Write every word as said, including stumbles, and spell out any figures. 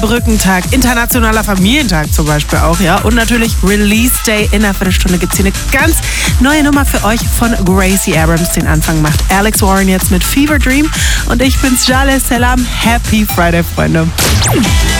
Brückentag, internationaler Familientag zum Beispiel auch, ja. Und natürlich Release Day. In einer Viertelstunde gibt es hier eine ganz neue Nummer für euch von Gracie Abrams. Den Anfang macht Alex Warren jetzt mit Fever Dream. Und ich bin's, Jaleh Selam. Happy Friday, Freunde.